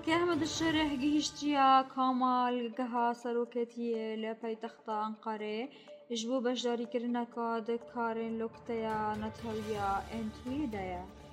کە ئەحمەد الشێرێح گەیشتیە کۆمەڵگەها سەرۆکێتیە لە پایتەختە ئەنقەرێ ji bo beşdarîkirineka di karên loktaya Natalya Entuyî de ye.